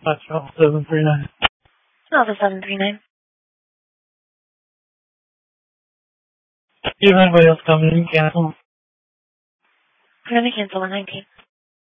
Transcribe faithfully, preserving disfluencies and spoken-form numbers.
That's all seven three nine. Alpha seven three nine. Do you have anybody else coming in? Cancel. I'm going to cancel one nineteen.